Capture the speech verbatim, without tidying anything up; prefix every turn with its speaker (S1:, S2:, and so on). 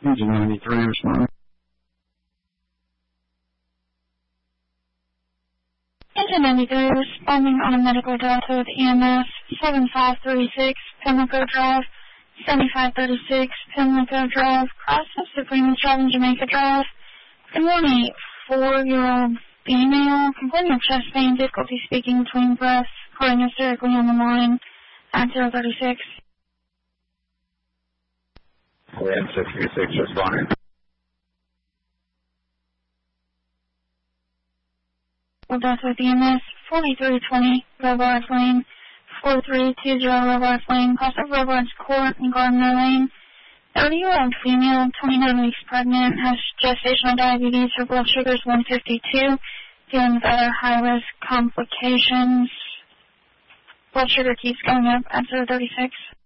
S1: Engine ninety-three, respond.
S2: Engine ninety-three, responding on a medical delta with E M S seven five three six, Pimlico Drive, seventy-five thirty-six, Pimlico Drive, Cross of Supreme driving Jamaica Drive. Good morning, four-year-old female, complaining of chest pain, difficulty speaking between breaths, crying hysterically on the line at zero thirty-six.
S1: Land six three six, responding.
S2: Death with E M S forty-three twenty, Robards Lane, four three two zero Robards Lane, cross of Robards Court and Gardner Lane. thirty-year-old female, twenty-nine weeks pregnant, has gestational diabetes, her blood sugar is one fifty-two, dealing with other high-risk complications. Blood sugar keeps going up at zero thirty-six.